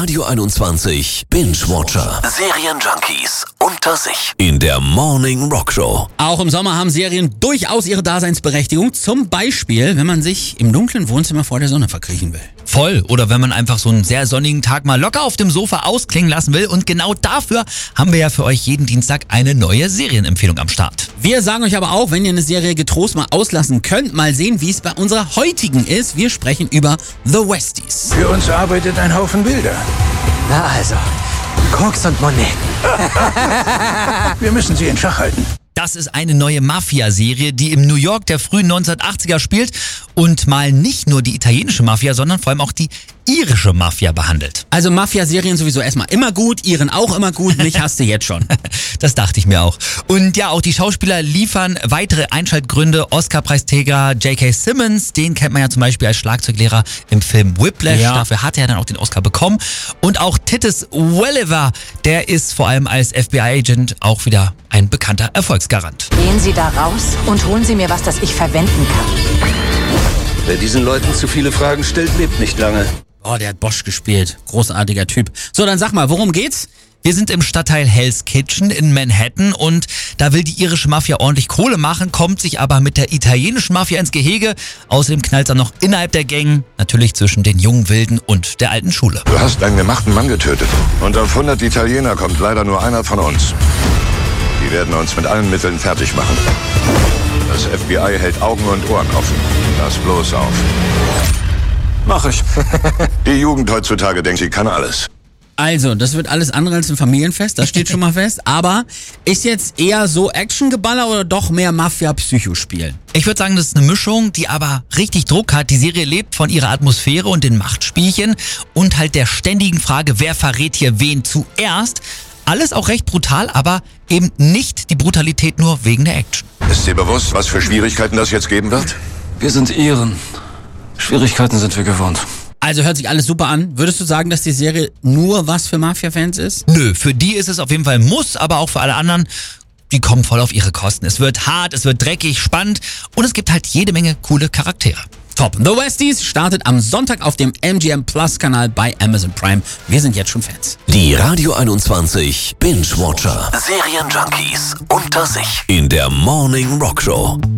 Radio 21 Binge-Watcher. Serienjunkies unter sich in der Morning Rock Show. Auch im Sommer haben Serien durchaus ihre Daseinsberechtigung. Zum Beispiel, wenn man sich im dunklen Wohnzimmer vor der Sonne verkriechen will. Voll. Oder wenn man einfach so einen sehr sonnigen Tag mal locker auf dem Sofa ausklingen lassen will. Und genau dafür haben wir ja für euch jeden Dienstag eine neue Serienempfehlung am Start. Wir sagen euch aber auch, wenn ihr eine Serie getrost mal auslassen könnt, mal sehen, wie es bei unserer heutigen ist. Wir sprechen über The Westies. Für uns arbeitet ein Haufen Bilder. Na also, Koks und Monet. Wir müssen sie in Schach halten. Das ist eine neue Mafia-Serie, die im New York der frühen 1980er spielt und mal nicht nur die italienische Mafia, sondern vor allem auch die irische Mafia behandelt. Also Mafia-Serien sowieso erstmal immer gut, Iren auch immer gut, mich hast du jetzt schon. Das dachte ich mir auch. Und ja, auch die Schauspieler liefern weitere Einschaltgründe. Oscar-Preisträger J.K. Simmons, den kennt man ja zum Beispiel als Schlagzeuglehrer im Film Whiplash. Ja. Dafür hat er dann auch den Oscar bekommen. Und auch Titus Welliver, der ist vor allem als FBI-Agent auch wieder ein bekannter Erfolgsgarant. Gehen Sie da raus und holen Sie mir was, das ich verwenden kann. Wer diesen Leuten zu viele Fragen stellt, lebt nicht lange. Oh, der hat Bosch gespielt. Großartiger Typ. So, dann sag mal, worum geht's? Wir sind im Stadtteil Hell's Kitchen in Manhattan und da will die irische Mafia ordentlich Kohle machen, kommt sich aber mit der italienischen Mafia ins Gehege. Außerdem knallt er noch innerhalb der Gang, natürlich zwischen den jungen Wilden und der alten Schule. Du hast einen gemachten Mann getötet. Und auf 100 Italiener kommt leider nur einer von uns. Die werden uns mit allen Mitteln fertig machen. Das FBI hält Augen und Ohren offen. Pass bloß auf. Mach ich. Die Jugend heutzutage denkt, sie kann alles. Also, das wird alles andere als ein Familienfest, das steht schon mal fest. Aber ist jetzt eher so Actiongeballer oder doch mehr Mafia-Psychospiel? Ich würde sagen, das ist eine Mischung, die aber richtig Druck hat. Die Serie lebt von ihrer Atmosphäre und den Machtspielchen und halt der ständigen Frage, wer verrät hier wen zuerst. Alles auch recht brutal, aber eben nicht die Brutalität nur wegen der Action. Ist dir bewusst, was für Schwierigkeiten das jetzt geben wird? Wir sind Iren. Schwierigkeiten sind wir gewohnt. Also hört sich alles super an. Würdest du sagen, dass die Serie nur was für Mafia-Fans ist? Nö, für die ist es auf jeden Fall ein Muss, aber auch für alle anderen, die kommen voll auf ihre Kosten. Es wird hart, es wird dreckig, spannend und es gibt halt jede Menge coole Charaktere. Top. The Westies startet am Sonntag auf dem MGM Plus Kanal bei Amazon Prime. Wir sind jetzt schon Fans. Die Radio 21 Binge-Watcher. Serienjunkies unter sich in der Morning Rock Show.